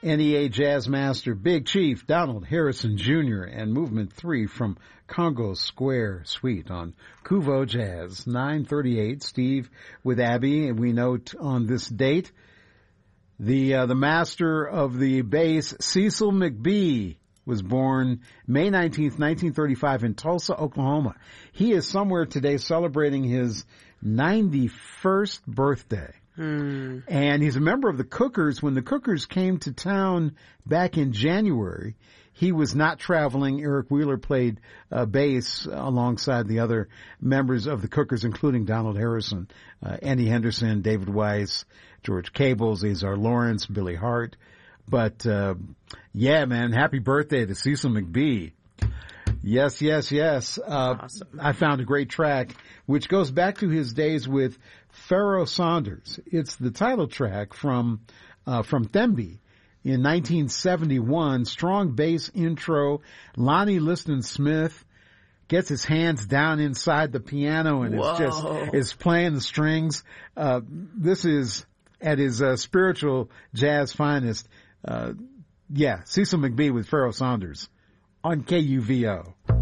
NEA Jazz Master Big Chief Donald Harrison Jr. and Movement 3 from Congo Square Suite on Kuvo Jazz. 9:38. Steve with Abby, and we note on this date the master of the bass, Cecil McBee, was born May 19th, 1935 in Tulsa, Oklahoma. He is somewhere today celebrating his 91st birthday. And he's a member of the Cookers. When the Cookers came to town back in January, he was not traveling. Eric Wheeler played bass alongside the other members of the Cookers, including Donald Harrison, Andy Henderson, David Weiss, George Cables, Azar Lawrence, Billy Hart. But, yeah, man, happy birthday to Cecil McBee. Yes. Awesome. I found a great track, which goes back to his days with Pharoah Saunders. It's the title track from Thembi in 1971. Strong bass intro. Lonnie Liston Smith gets his hands down inside the piano and is playing the strings. This is at his spiritual jazz finest. Cecil McBee with Pharoah Saunders on KUVO.